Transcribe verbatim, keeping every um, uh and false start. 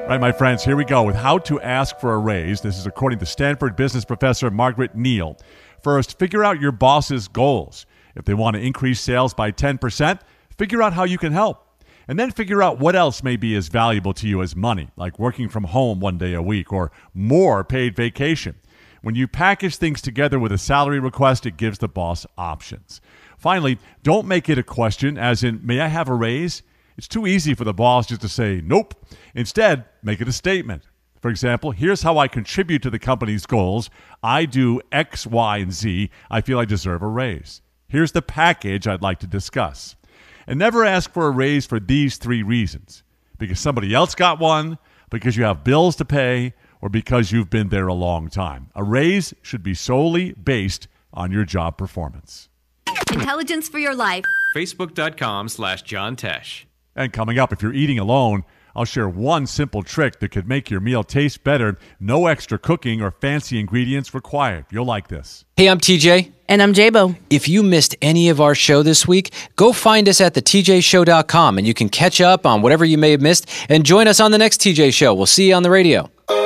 All right, my friends, here we go with how to ask for a raise. This is according to Stanford business professor Margaret Neal. First, figure out your boss's goals. If they want to increase sales by ten percent, figure out how you can help. And then figure out what else may be as valuable to you as money, like working from home one day a week or more paid vacation. When you package things together with a salary request, it gives the boss options. Finally, don't make it a question, as in, may I have a raise? It's too easy for the boss just to say, nope. Instead, make it a statement. For example, here's how I contribute to the company's goals. I do X, Y, and Z. I feel I deserve a raise. Here's the package I'd like to discuss. And never ask for a raise for these three reasons. Because somebody else got one, because you have bills to pay, or because you've been there a long time. A raise should be solely based on your job performance. Intelligence for your life. Facebook.com slash John Tesh. And coming up, if you're eating alone, I'll share one simple trick that could make your meal taste better. No extra cooking or fancy ingredients required. You'll like this. Hey, I'm T J. And I'm J-Bo. If you missed any of our show this week, go find us at the T J show dot com and you can catch up on whatever you may have missed and join us on the next T J Show. We'll see you on the radio.